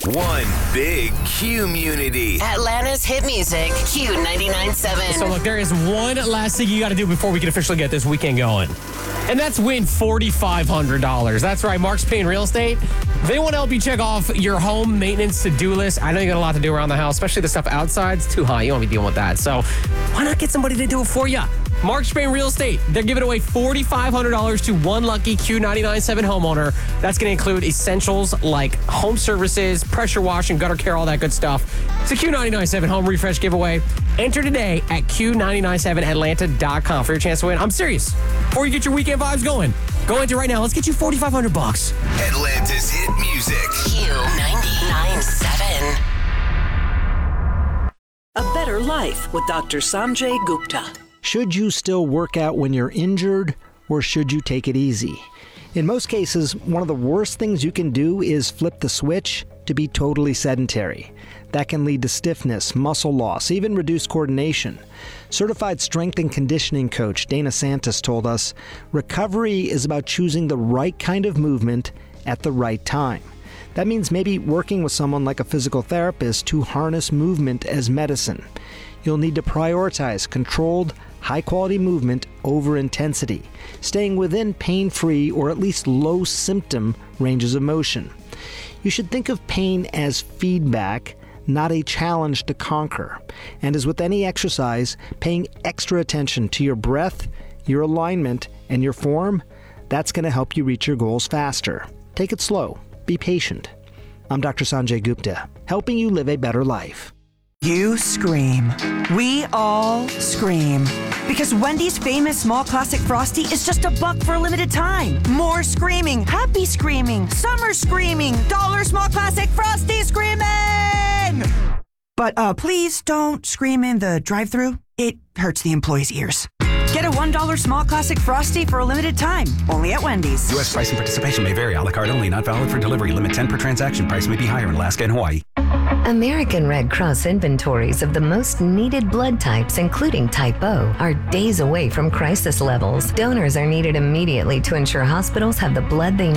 One big community. Atlanta's hit music, Q99.7. So look, there is one last thing you got to do before we can officially get this weekend going. And that's win $4,500. That's right, Mark's Payne Real Estate. They want to help you check off your home maintenance to-do list. I know you got a lot to do around the house, especially the stuff outside. It's too high. You don't want to be dealing with that. So why not get somebody to do it for you? Mark's Payne Real Estate. They're giving away $4,500 to one lucky Q99.7 homeowner. That's going to include essentials like home services, pressure washing, gutter care, all that good stuff. It's a Q99.7 home refresh giveaway. Enter today at Q99.7Atlanta.com for your chance to win. I'm serious. Before you get your weekend vibes going, go enter right now. Let's get you $4,500. Atlanta's hit music. Q99.7. A Better Life with Dr. Sanjay Gupta. Should you still work out when you're injured, or should you take it easy? In most cases, one of the worst things you can do is flip the switch to be totally sedentary. That can lead to stiffness, muscle loss, even reduced coordination. Certified strength and conditioning coach Dana Santos told us, recovery is about choosing the right kind of movement at the right time. That means maybe working with someone like a physical therapist to harness movement as medicine. You'll need to prioritize controlled, high-quality movement over intensity, staying within pain-free or at least low-symptom ranges of motion. You should think of pain as feedback, not a challenge to conquer. And as with any exercise, paying extra attention to your breath, your alignment, and your form, that's going to help you reach your goals faster. Take it slow. Be patient. I'm Dr. Sanjay Gupta, helping you live a better life. You scream. We all scream. Because Wendy's famous small classic Frosty is just $1 for a limited time. More screaming, happy screaming, summer screaming, dollar small classic Frosty screaming! But please don't scream in the drive-thru. It hurts the employees' ears. Get a $1 small classic Frosty for a limited time, only at Wendy's. U.S. price and participation may vary. A la carte only. Not valid for delivery. Limit 10 per transaction. Price may be higher in Alaska and Hawaii. American Red Cross inventories of the most needed blood types, including Type O, are days away from crisis levels. Donors are needed immediately to ensure hospitals have the blood they